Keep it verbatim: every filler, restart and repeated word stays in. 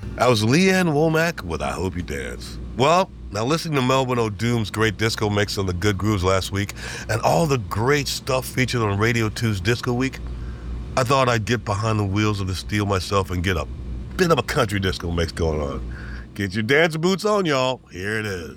That was Leanne Womack with I Hope You Dance. Well, now listening to Melvin O'Doom's great disco mix on the Good Grooves last week and all the great stuff featured on Radio two's Disco Week, I thought I'd get behind the wheels of the steel myself and get a bit of a country disco mix going on. Get your dance boots on, y'all. Here it is.